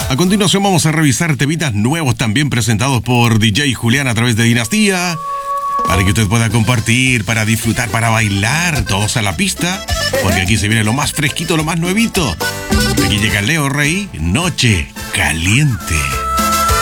A continuación vamos a revisar temitas nuevos también presentados por DJ Julián a través de Dinastía, para que usted pueda compartir, para disfrutar, para bailar, todos a la pista, porque aquí se viene lo más fresquito, lo más nuevito. Aquí llega Leo Rey, Noche Caliente.